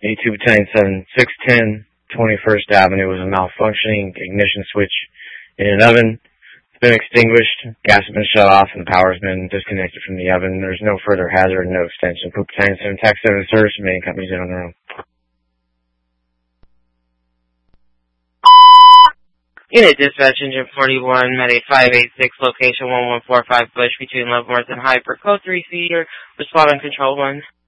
A2 Battalion 7, 610 21st Avenue was a malfunctioning ignition switch in an oven. It's been extinguished, gas has been shut off, and the power has been disconnected from the oven. There's no further hazard, no extension. Poop Battalion 7, TAC 7 service, main companies in on their own. Unit Dispatch Engine 41, Med 586, location 1145 Bush between Leavenworth and Hyper. Code 3 Cedar, respond on Control 1.